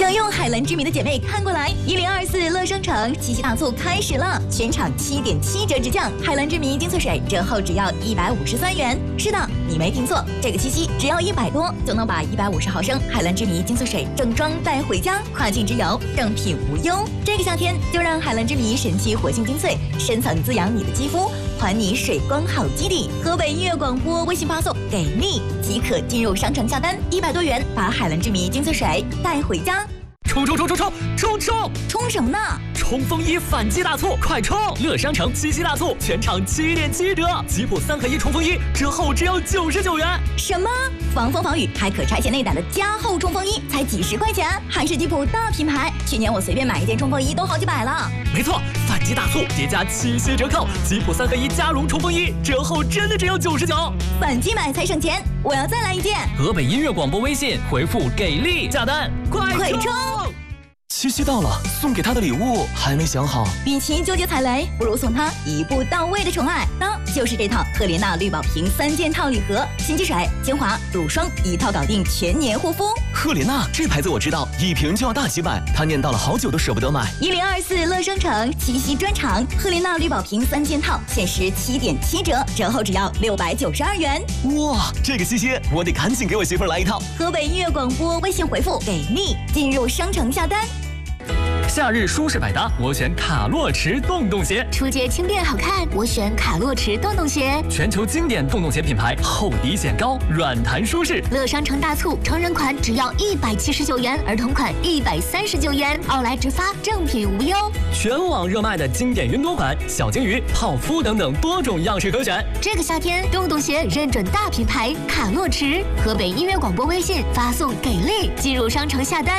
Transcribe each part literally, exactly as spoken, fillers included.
享用海蓝之谜的姐妹看过来，一零二四乐商城七夕大促开始了，全场七点七折直降，海蓝之谜精粹水折后只要一百五十三元。是的，你没听错，这个七夕只要一百多就能把一百五十毫升海蓝之谜精粹水正装带回家，跨境之游正品无忧。这个夏天就让海蓝之谜神奇活性精粹深层滋养你的肌肤，还你水光好基底。河北音乐广播微信发送给力即可进入商城下单，一百多元把海蓝之谜精粹水带回家。 冲冲冲冲冲冲冲！ 冲什么呢？ 冲锋衣反击大促，快冲！乐商城七夕大促，全场七点七折，吉普三合一冲锋衣折后只要九十九元。 什么？防风防雨还可拆卸内胆的加厚冲锋衣才几十块钱，还是吉普大品牌。去年我随便买一件冲锋衣都好几百了。 没错，反击大促叠加七夕折扣，吉普三合一加绒冲锋衣折后真的只有九十九。 反击买才省钱，我要再来一件。 河北音乐广播微信回复给力下单，快快冲！ 七夕到了，送给他的礼物还没想好。 与其纠结踩雷，不如送他一步到位的宠爱。那就是这套赫莲娜绿宝瓶三件套礼盒，新机水、精华、乳霜一套搞定全年护肤。 赫莲娜这牌子我知道，一瓶就要大几百，他念叨了好久都舍不得买。 一零二四乐商城七夕专场，赫莲娜绿宝瓶三件套限时七点七折，折后只要六百九十二元。 哇，这个七夕我得赶紧给我媳妇儿来一套。 河北音乐广播微信回复给力，进入商城下单。 夏日舒适百搭，我选卡洛驰洞洞鞋。 出街轻便好看，我选卡洛驰洞洞鞋。 全球经典洞洞鞋品牌，厚底显高，软弹舒适。 乐商城大促，成人款只要一百七十九元，儿童款一百三十九元，奥莱直发，正品无忧。 全网热卖的经典云朵款、小金鱼、泡芙等等多种样式可选。 这个夏天，洞洞鞋认准大品牌卡洛驰。河北音乐广播微信发送给力，进入商城下单。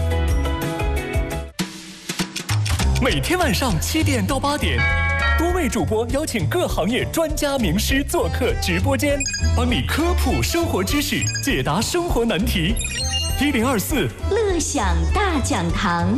每天晚上七点到八点，多位主播邀请各行业专家名师做客直播间，帮你科普生活知识，解答生活难题。一零二四乐享大讲堂。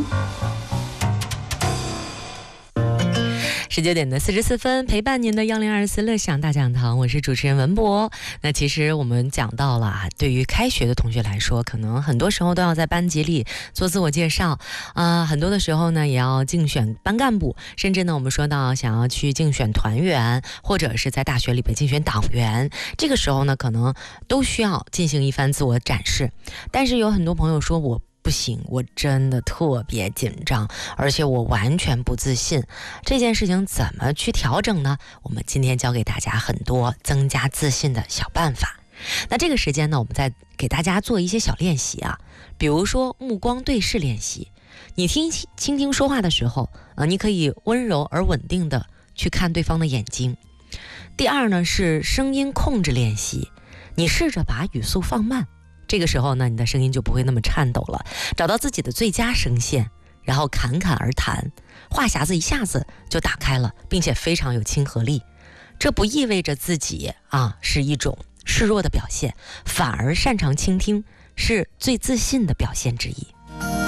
十九点的四十四分，陪伴您的幺零二四乐享大讲堂，我是主持人文博。那其实我们讲到了，对于开学的同学来说，可能很多时候都要在班级里做自我介绍啊、呃，很多的时候呢，也要竞选班干部，甚至呢，我们说到想要去竞选团员，或者是在大学里边竞选党员，这个时候呢，可能都需要进行一番自我展示。但是有很多朋友说，我不行，我真的特别紧张，而且我完全不自信。这件事情怎么去调整呢？我们今天教给大家很多增加自信的小办法。那这个时间呢，我们再给大家做一些小练习啊，比如说目光对视练习。你听倾听说话的时候，呃，你可以温柔而稳定的去看对方的眼睛。第二呢，是声音控制练习，你试着把语速放慢。这个时候呢，你的声音就不会那么颤抖了，找到自己的最佳声线，然后侃侃而谈，话匣子一下子就打开了，并且非常有亲和力。这不意味着自己啊是一种示弱的表现，反而擅长倾听是最自信的表现之一。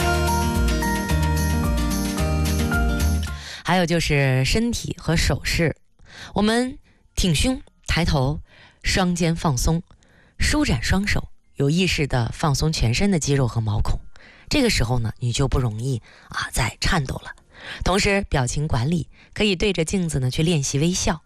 还有就是身体和手势，我们挺胸抬头，双肩放松，舒展双手，有意识地放松全身的肌肉和毛孔，这个时候呢，你就不容易啊再颤抖了。同时，表情管理可以对着镜子呢去练习微笑。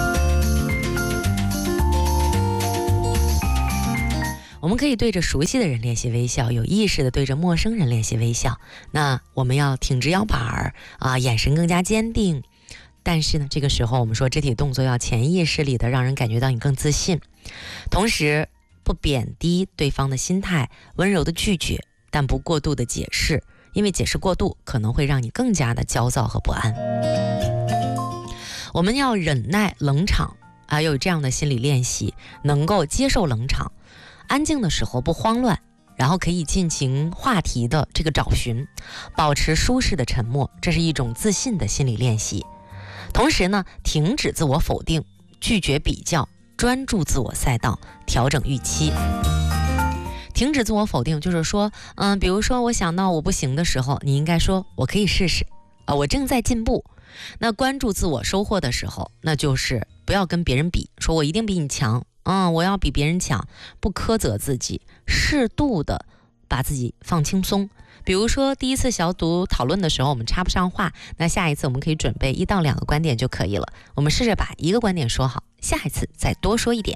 我们可以对着熟悉的人练习微笑，有意识地对着陌生人练习微笑。那我们要挺直腰板儿啊，眼神更加坚定。但是呢，这个时候我们说肢体动作要潜意识里的让人感觉到你更自信，同时不贬低对方的心态，温柔的拒绝，但不过度的解释，因为解释过度可能会让你更加的焦躁和不安。我们要忍耐冷场啊，有这样的心理练习，能够接受冷场，安静的时候不慌乱，然后可以进行话题的这个找寻，保持舒适的沉默，这是一种自信的心理练习。同时呢，停止自我否定，拒绝比较，专注自我赛道，调整预期。停止自我否定就是说，嗯，比如说我想到我不行的时候，你应该说我可以试试啊，我正在进步。那关注自我收获的时候，那就是不要跟别人比，说我一定比你强，嗯，我要比别人强，不苛责自己，适度的把自己放轻松。比如说第一次小组讨论的时候我们插不上话，那下一次我们可以准备一到两个观点就可以了，我们试着把一个观点说好，下一次再多说一点。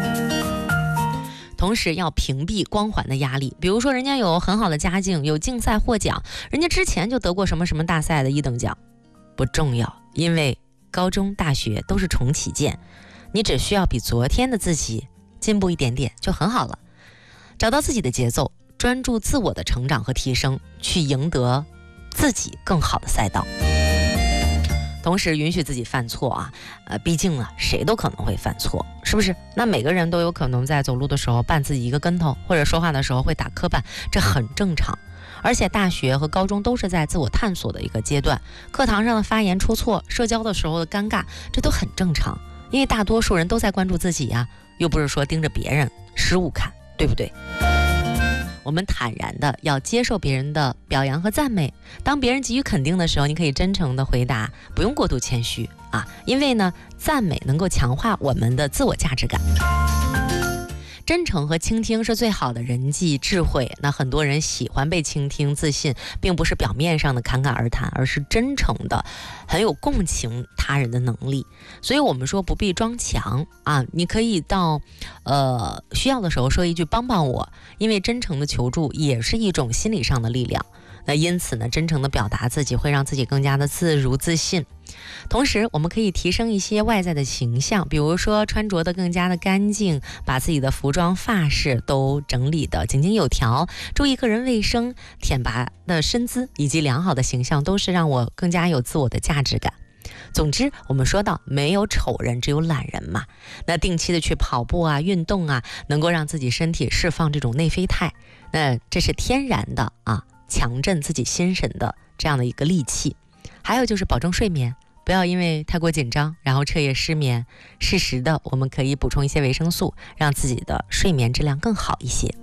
同时要屏蔽光环的压力，比如说人家有很好的家境，有竞赛获奖，人家之前就得过什么什么大赛的一等奖，不重要，因为高中大学都是重启键，你只需要比昨天的自己进步一点点就很好了。找到自己的节奏，专注自我的成长和提升，去赢得自己更好的赛道。同时允许自己犯错啊，呃，毕竟啊，谁都可能会犯错，是不是？那每个人都有可能在走路的时候绊自己一个跟头，或者说话的时候会打磕绊，这很正常。而且大学和高中都是在自我探索的一个阶段，课堂上的发言出错，社交的时候的尴尬，这都很正常，因为大多数人都在关注自己呀，又不是说盯着别人失误看，对不对？我们坦然的要接受别人的表扬和赞美，当别人给予肯定的时候，你可以真诚的回答，不用过度谦虚啊，因为呢，赞美能够强化我们的自我价值感。真诚和倾听是最好的人际智慧，那很多人喜欢被倾听，自信并不是表面上的侃侃而谈，而是真诚的很有共情他人的能力。所以我们说不必装强啊，你可以到呃需要的时候说一句帮帮我，因为真诚的求助也是一种心理上的力量。那因此呢，真诚的表达自己会让自己更加的自如自信。同时我们可以提升一些外在的形象，比如说穿着的更加的干净，把自己的服装发饰都整理的井井有条，注意个人卫生，挺拔的身姿以及良好的形象都是让我更加有自我的价值感。总之我们说到没有丑人只有懒人嘛，那定期的去跑步啊运动啊，能够让自己身体释放这种内啡肽，那这是天然的啊强振自己心神的这样的一个利器。还有就是保证睡眠，不要因为太过紧张然后彻夜失眠，适时的我们可以补充一些维生素，让自己的睡眠质量更好一些。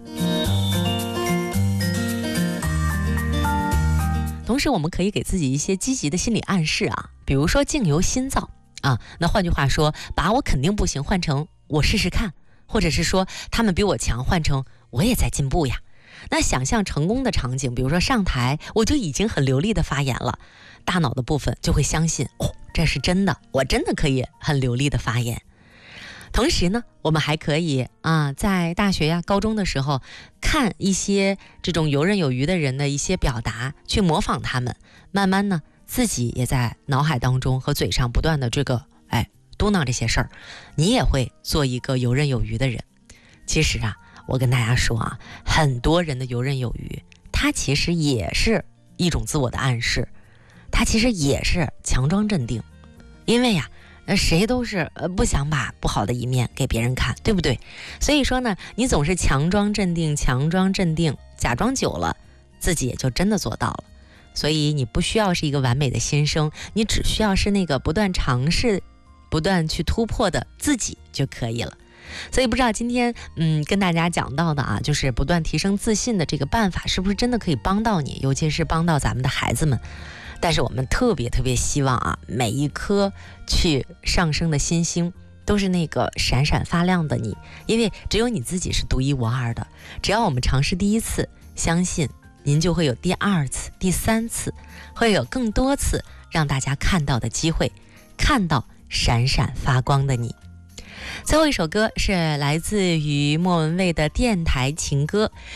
同时我们可以给自己一些积极的心理暗示啊，比如说境由心造啊，那换句话说，把我肯定不行换成我试试看，或者是说他们比我强换成我也在进步呀。那想象成功的场景，比如说上台我就已经很流利的发言了，大脑的部分就会相信，哦，这是真的，我真的可以很流利的发言。同时呢，我们还可以啊，在大学呀、高中的时候，看一些这种游刃有余的人的一些表达，去模仿他们，慢慢呢，自己也在脑海当中和嘴上不断的这个哎嘟囔这些事儿，你也会做一个游刃有余的人。其实啊，我跟大家说啊，很多人的游刃有余，他其实也是一种自我的暗示，他其实也是强装镇定，因为呀、啊，谁都是呃不想把不好的一面给别人看，对不对？所以说呢，你总是强装镇定，强装镇定，假装久了，自己也就真的做到了。所以你不需要是一个完美的新生，你只需要是那个不断尝试、不断去突破的自己就可以了。所以不知道今天嗯跟大家讲到的啊，就是不断提升自信的这个办法是不是真的可以帮到你，尤其是帮到咱们的孩子们。但是我们特别特别希望啊，每一颗去上升的新星都是那个闪闪发亮的你，因为只有你自己是独一无二的。只要我们尝试第一次，相信您就会有第二次、第三次，会有更多次让大家看到的机会，看到闪闪发光的你。最后一首歌是来自于莫文蔚的电台情歌，